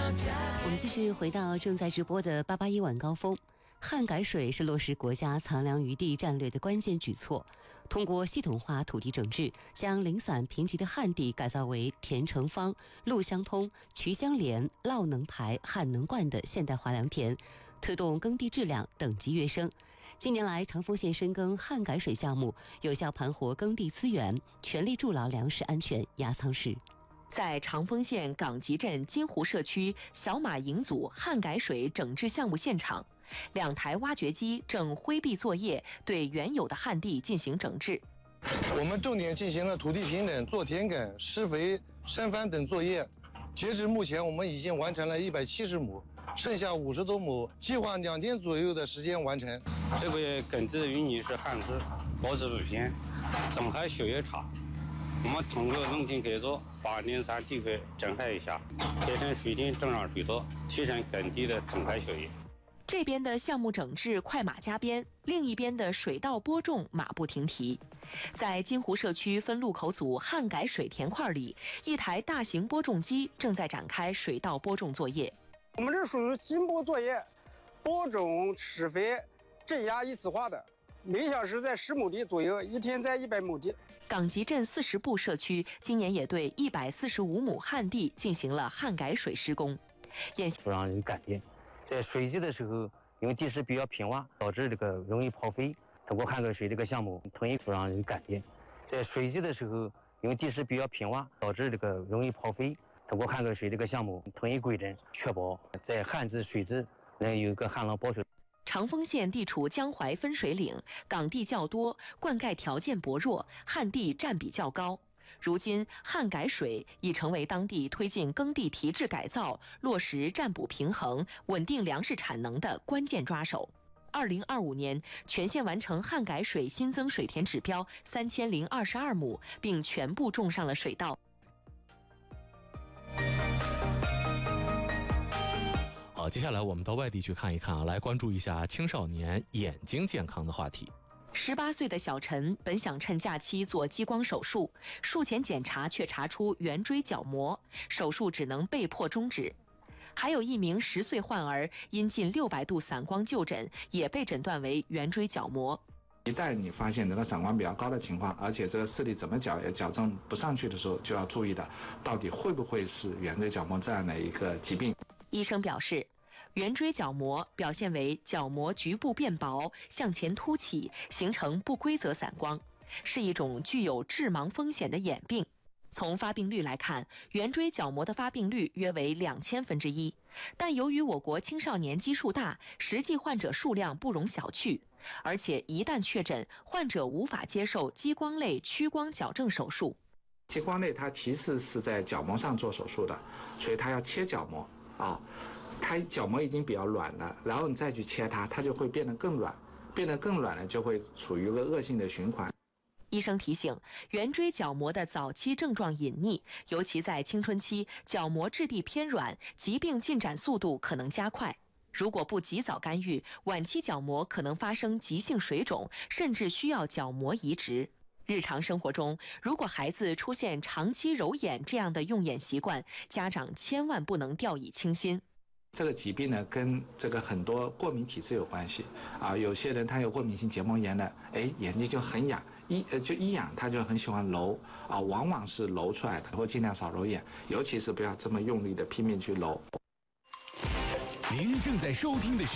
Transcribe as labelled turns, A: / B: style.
A: 我们继续回到正在直播的881晚高峰。旱改水是落实国家藏粮于地战略的关键举措，通过系统化土地整治，将零散贫瘠的旱地改造为田成方、路相通、渠相连、涝能排、旱能灌的现代化良田，推动耕地质量等级跃升。近年来，长丰县深耕旱改水项目，有效盘活耕地资源，全力筑牢粮食安全压舱石。
B: 在长丰县岗集镇金湖社区小马营组旱改水整治项目现场，2台挖掘机正挥臂作业，对原有的旱地进行整治。
C: 我们重点进行了土地平整、做田埂、施肥、筛翻等作业。截至目前，我们已经完成了170亩，剩下50多亩，计划2天左右的时间完成。
D: 这个耕地淤泥是旱湿，保质不偏，整排效益差。我们通过农田改造，把零散地块整合一下，改成水田正常水稻，提升耕地的整排效益。
B: 这边的项目整治快马加鞭，另一边的水稻播种马不停蹄。在金湖社区分路口组旱改水田块里，一台大型播种机正在展开水稻播种作业。
E: 我们这属于金播作业，播种、施肥、镇压一次化的，每小时在10亩地左右，一天在100亩地。
B: 岗集镇40步社区今年也对145亩旱地进行了旱改水施工。
F: 土壤有改变，在水季的时候，因为地势比较平洼，导致这个容易泡飞。通过旱改水这个项目，同意土壤有改变，在水季的时候，因为地势比较平洼，导致这个容易泡飞。通过旱改水这个项目，统一规整，确保在旱季、水季能有一个旱涝保水。
B: 长丰县地处江淮分水岭，岗地较多，灌溉条件薄弱，旱地占比较高。如今，旱改水已成为当地推进耕地提质改造、落实占补平衡、稳定粮食产能的关键抓手。2025年，全县完成旱改水新增水田指标3022亩，并全部种上了水稻。
G: 好，接下来我们到外地去看一看啊，来关注一下青少年眼睛健康的话题。
B: 18岁的小陈本想趁假期做激光手术，术前检查却查出圆锥角膜，手术只能被迫终止。还有一名10岁患儿因近600度散光就诊，也被诊断为圆锥角膜。
H: 一旦你发现这个散光比较高的情况，而且这个视力怎么矫正不上去的时候，就要注意的，到底会不会是圆锥角膜这样的一个疾病。
B: 医生表示，圆锥角膜表现为角膜局部变薄，向前凸起，形成不规则散光，是一种具有致盲风险的眼病。从发病率来看，圆锥角膜的发病率约为2000分之一，但由于我国青少年基数大，实际患者数量不容小觑，而且一旦确诊，患者无法接受激光类屈光矫正手术。
H: 激光类它其实是在角膜上做手术的，所以它要切角膜啊。它角膜已经比较软了，然后你再去切它，它就会变得更软，变得更软了，就会处于一个恶性的循环。
B: 医生提醒，圆锥角膜的早期症状隐匿，尤其在青春期，角膜质地偏软，疾病进展速度可能加快。如果不及早干预，晚期角膜可能发生急性水肿，甚至需要角膜移植。日常生活中，如果孩子出现长期揉眼这样的用眼习惯，家长千万不能掉以轻心。
H: 这个疾病呢，跟这个很多过敏体质有关系啊。有些人他有过敏性结膜炎的，眼睛就很痒，一痒他就很喜欢揉啊，往往是揉出来的，或尽量少揉眼，尤其是不要这么用力的拼命去揉。
I: 您正在收听的是